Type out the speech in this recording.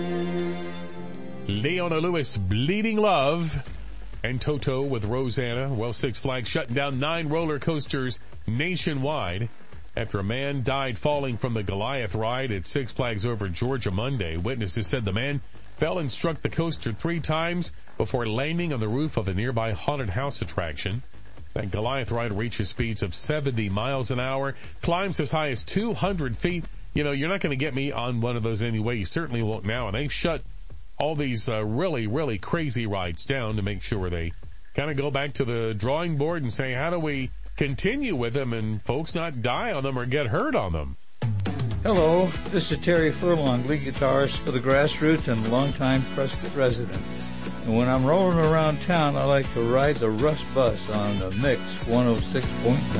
Leona Lewis, Bleeding Love, and Toto with Rosanna. Well, Six Flags shutting down 9 roller coasters nationwide after a man died falling from the Goliath ride at Six Flags over Georgia Monday. Witnesses said the man fell and struck the coaster 3 times before landing on the roof of a nearby haunted house attraction. That Goliath ride reaches speeds of 70 miles an hour, climbs as high as 200 feet. You know, you're not going to get me on one of those anyway. You certainly won't now. And they've shut all these really, really crazy rides down to make sure they kind of go back to the drawing board and say, how do we continue with them and folks not die on them or get hurt on them? Hello, this is Terry Furlong, lead guitarist for the Grassroots and longtime Prescott resident. And when I'm rolling around town, I like to ride the Russ Bus on the Mix 106.9.